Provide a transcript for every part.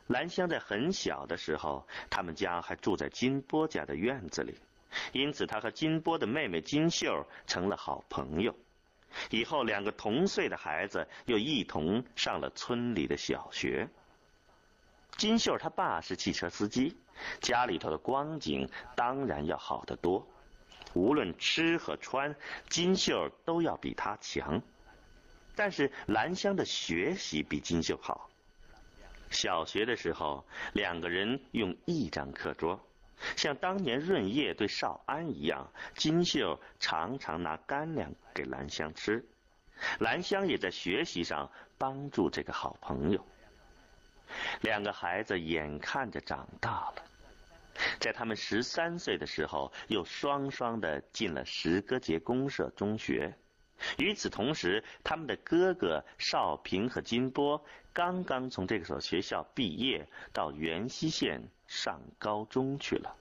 兰香在很小的时候，他们家还住在金波家的院子里，因此她和金波的妹妹金秀成了好朋友。以后2个同岁的孩子又一同上了村里的小学。金秀他爸是汽车司机，家里头的光景当然要好得多，无论吃和穿，金秀都要比他强。但是兰香的学习比金秀好。小学的时候，2个人用一张课桌，像当年润叶对少安一样，金秀常常拿干粮给兰香吃，兰香也在学习上帮助这个好朋友。2个孩子眼看着长大了，在他们13岁的时候，又双双的进了石歌节公社中学。与此同时，他们的哥哥少平和金波刚刚从这所学校毕业，到元溪县上高中去了。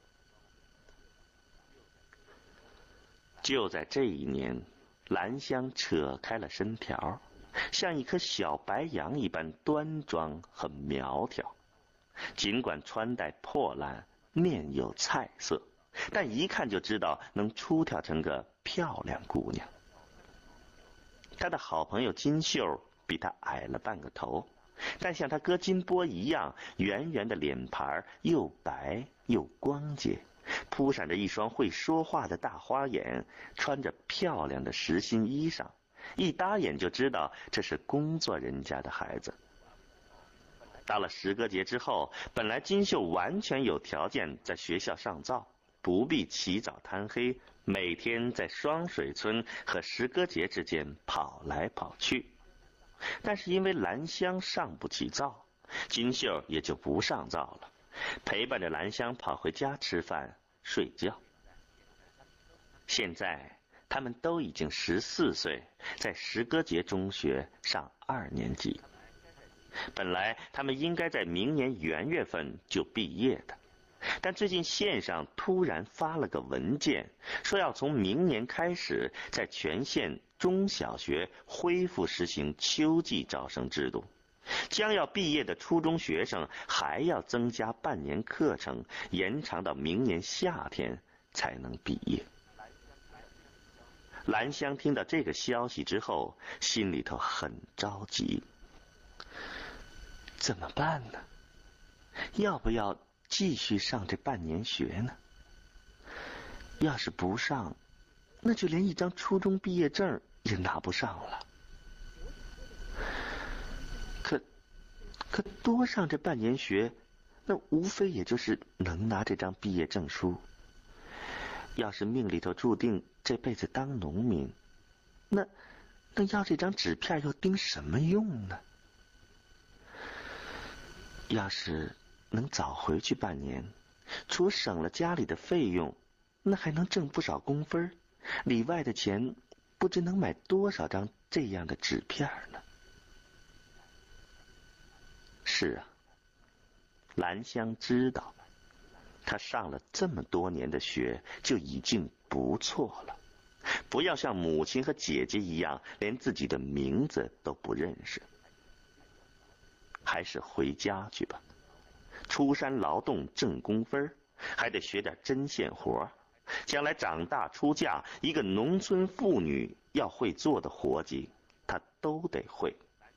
就在这一年，兰香扯开了身条，像一颗小白杨一般端庄和苗条。尽管穿戴破烂，面有菜色，但一看就知道能出挑成个漂亮姑娘。他的好朋友金秀比他矮了半个头，但像他哥金波一样，圆圆的脸盘又白又光洁，扑闪着一双会说话的大花眼，穿着漂亮的实心衣裳，一搭眼就知道这是工作人家的孩子。到了石歌节之后，本来金秀完全有条件在学校上灶，不必起早贪黑，每天在双水村和石歌节之间跑来跑去。但是因为兰香上不起灶，金秀也就不上灶了，陪伴着兰香跑回家吃饭睡觉。现在他们都已经14岁，在石歌节中学上2年级。本来他们应该在明年元月份就毕业的，但最近县上突然发了个文件，说要从明年开始在全县中小学恢复实行秋季招生制度，将要毕业的初中学生还要增加半年课程，延长到明年夏天才能毕业。兰香听到这个消息之后，心里头很着急。怎么办呢？要不要继续上这半年学呢？要是不上，那就连一张初中毕业证也拿不上了。可多上这半年学，那无非也就是能拿这张毕业证书。要是命里头注定这辈子当农民，那要这张纸片又顶什么用呢？要是能早回去半年，除省了家里的费用，那还能挣不少工分，里外的钱不知能买多少张这样的纸片呢。是啊，兰香知道，她上了这么多年的学就已经不错了，不要像母亲和姐姐一样连自己的名字都不认识。还是回家去吧，出山劳动挣工分，还得学点针线活，将来长大出嫁，一个农村妇女要会做的活计她都得会。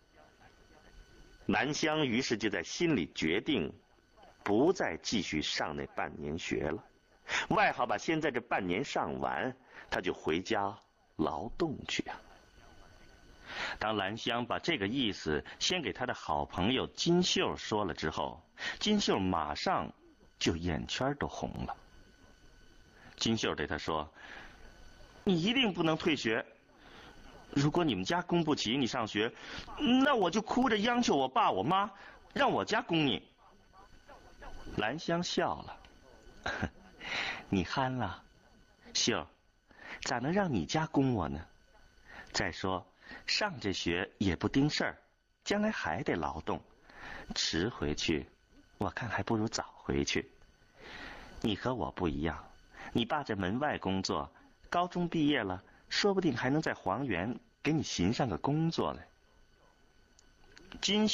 兰香于是就在心里决定不再继续上那半年学了，外好把现在这半年上完，她就回家劳动去啊。当兰香把这个意思先给他的好朋友金秀说了之后，金秀马上就眼圈都红了。金秀对他说：“你一定不能退学，如果你们家供不起你上学，那我就哭着央求我爸我妈让我家供你。”兰香笑了：“你憨了，秀，咋能让你家供我呢？再说上这学也不盯事儿，将来还得劳动，迟回去我看还不如早回去。你和我不一样，你爸在门外工作，高中毕业了，说不定还能在黄原给你寻上个工作来。”金